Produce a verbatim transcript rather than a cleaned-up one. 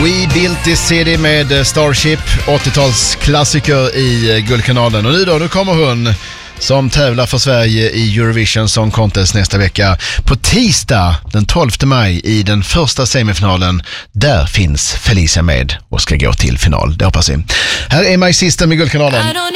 We Built This City med Starship, åttiotalsklassiker i Guldkanalen. Och nu då, nu kommer hon som tävlar för Sverige i Eurovision Song Contest nästa vecka. På tisdag den tolfte maj i den första semifinalen, där finns Felicia med och ska gå till final. Det hoppas vi. Här är My System i Guldkanalen.